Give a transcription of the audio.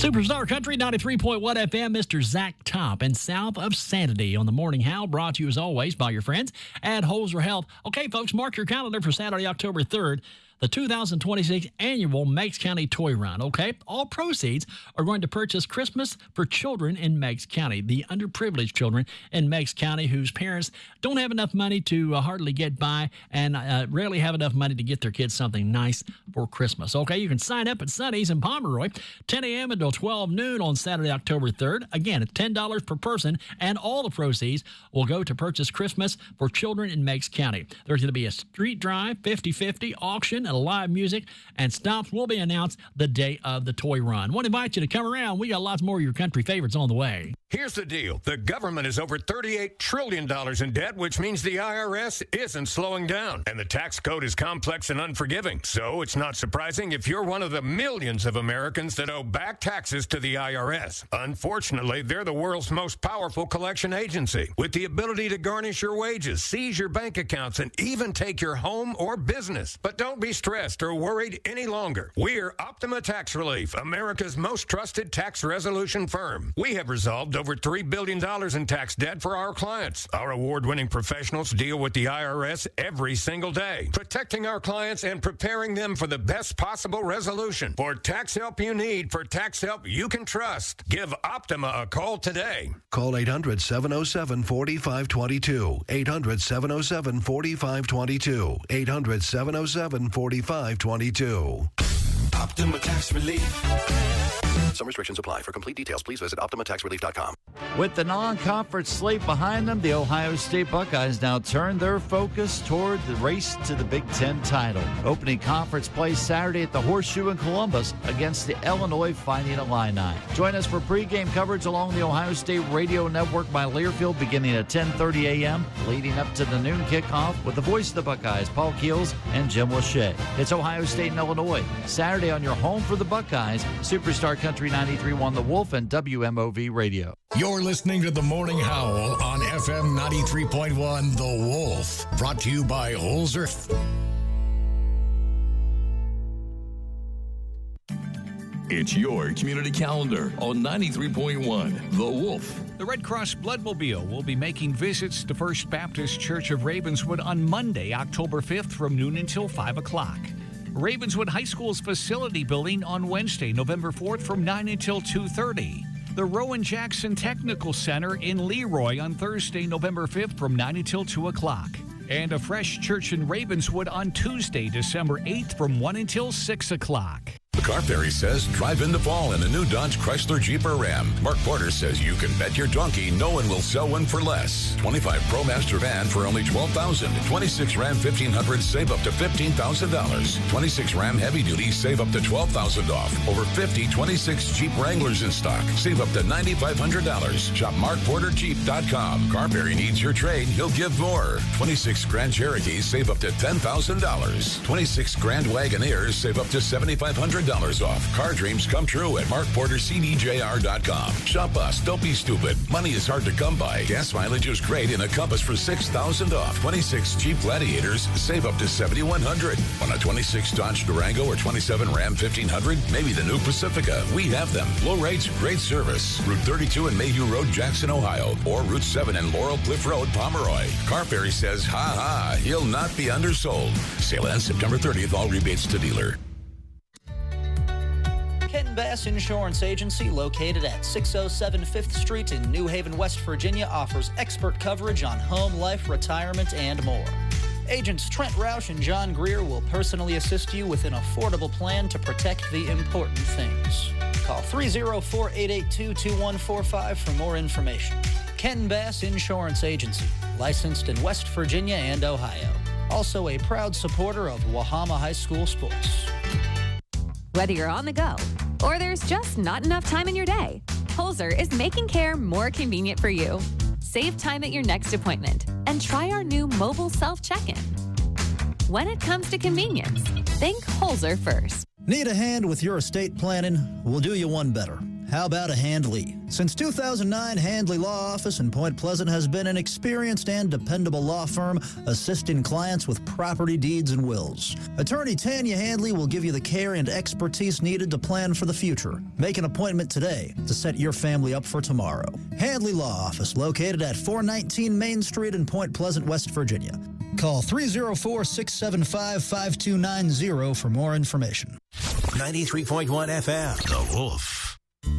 Superstar Country 93.1 FM, Mr. Zach Top, and South of Sanity on the Morning Howl, brought to you as always by your friends at Holzer Health. Okay, folks, mark your calendar for Saturday, October 3rd. The 2026 annual Meigs County Toy Run, okay? All proceeds are going to purchase Christmas for children in Meigs County, the underprivileged children in Meigs County whose parents don't have enough money to hardly get by and rarely have enough money to get their kids something nice for Christmas. Okay, you can sign up at Sonny's in Pomeroy, 10 a.m. until 12 noon on Saturday, October 3rd. Again, it's $10 per person, and all the proceeds will go to purchase Christmas for children in Meigs County. There's going to be a street drive, 50-50 auction, and live music, and stops will be announced the day of the toy run. Want to invite you to come around. We got lots more of your country favorites on the way. Here's the deal. The government is over $38 trillion in debt, which means the IRS isn't slowing down. And the tax code is complex and unforgiving. So it's not surprising if you're one of the millions of Americans that owe back taxes to the IRS. Unfortunately, they're the world's most powerful collection agency, with the ability to garnish your wages, seize your bank accounts, and even take your home or business. But don't be stressed or worried any longer. We're Optima Tax Relief, America's most trusted tax resolution firm. We have resolved over $3 billion in tax debt for our clients. Our award-winning professionals deal with the IRS every single day, protecting our clients and preparing them for the best possible resolution. For tax help you need, for tax help you can trust, give Optima a call today. Call 800-707-4522. 800-707-4522. 800-707-4522. Optima Tax Relief. Some restrictions apply. For complete details, please visit OptimaTaxRelief.com. With the non-conference slate behind them, the Ohio State Buckeyes now turn their focus toward the race to the Big Ten title. Opening conference play Saturday at the Horseshoe in Columbus against the Illinois Fighting Illini. Join us for pregame coverage along the Ohio State Radio Network by Learfield beginning at 10:30 a.m., leading up to the noon kickoff with the voice of the Buckeyes, Paul Keels and Jim Lachey. It's Ohio State and Illinois. Saturday on your home for the Buckeyes, Superstar Country 93.1 The Wolf and WMOV Radio. You're listening to The Morning Howl on FM 93.1 The Wolf. Brought to you by Holzer. It's your community calendar on 93.1 The Wolf. The Red Cross Bloodmobile will be making visits to First Baptist Church of Ravenswood on Monday, October 5th from noon until 5 o'clock. Ravenswood High School's facility building on Wednesday, November 4th from 9 until 2:30. The Rowan Jackson Technical Center in Leroy on Thursday, November 5th from 9 until 2 o'clock. And a Fresh Church in Ravenswood on Tuesday, December 8th from 1 until 6 o'clock. The Car Fairy says drive in the fall in a new Dodge Chrysler Jeep or Ram. Mark Porter says you can bet your donkey no one will sell one for less. 25 ProMaster van for only $12,000. 26 Ram 1500 save up to $15,000. 26 Ram Heavy Duty save up to $12,000 off. Over 50 26 Jeep Wranglers in stock. Save up to $9,500. Shop MarkPorterJeep.com. Car Fairy needs your trade. He'll give more. 26 Grand Cherokees save up to $10,000. 26 Grand Wagoneers save up to $7,500 off. Car dreams come true at MarkPorterCDJR.com. Shop us. Don't be stupid. Money is hard to come by. Gas mileage is great in a Compass for $6,000 off. 26 Jeep Gladiators save up to $7,100. On a 26 Dodge Durango or 27 Ram 1500, maybe the new Pacifica. We have them. Low rates, great service. Route 32 and Mayhew Road, Jackson, Ohio. Or Route 7 and Laurel Cliff Road, Pomeroy. Car Fairy says, ha ha, he'll not be undersold. Sale ends September 30th. All rebates to dealer. Kenton Bass Insurance Agency, located at 607 5th Street in New Haven, West Virginia, offers expert coverage on home, life, retirement, and more. Agents Trent Roush and John Greer will personally assist you with an affordable plan to protect the important things. Call 304-882-2145 for more information. Kenton Bass Insurance Agency, licensed in West Virginia and Ohio. Also a proud supporter of Wahama High School sports. Whether you're on the go or there's just not enough time in your day, Holzer is making care more convenient for you. Save time at your next appointment and try our new mobile self-check-in. When it comes to convenience, think Holzer first. Need a hand with your estate planning? We'll do you one better. How about a Handley? Since 2009, Handley Law Office in Point Pleasant has been an experienced and dependable law firm assisting clients with property deeds and wills. Attorney Tanya Handley will give you the care and expertise needed to plan for the future. Make an appointment today to set your family up for tomorrow. Handley Law Office, located at 419 Main Street in Point Pleasant, West Virginia. Call 304-675-5290 for more information. 93.1 FM. The Wolf.